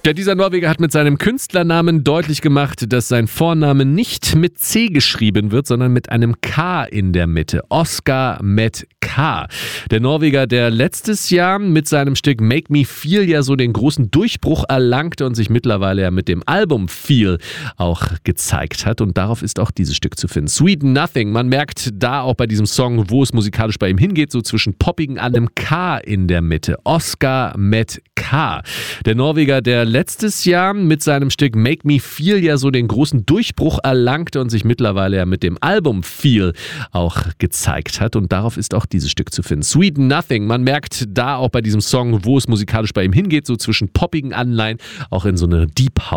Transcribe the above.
Ja, dieser Norweger hat mit seinem Künstlernamen deutlich gemacht, dass sein Vorname nicht mit C geschrieben wird, sondern mit einem K in der Mitte. Oscar mit K. Der Norweger, der letztes Jahr mit seinem Stück Make Me Feel ja so den großen Durchbruch erlangte und sich mittlerweile ja mit dem Album Feel auch gezeigt hat. Und darauf ist auch dieses Stück zu finden. Sweet Nothing. Man merkt da auch bei diesem Song, wo es musikalisch bei ihm hingeht, so zwischen poppigen an einem K in der Mitte. Oscar mit K. Der Norweger, der letztes Jahr mit seinem Stück Make Me Feel ja so den großen Durchbruch erlangte und sich mittlerweile ja mit dem Album Feel auch gezeigt hat. Und darauf ist auch dieses Stück zu finden. Sweet Nothing. Man merkt da auch bei diesem Song, wo es musikalisch bei ihm hingeht, so zwischen poppigen Anleihen, auch in so eine Deep House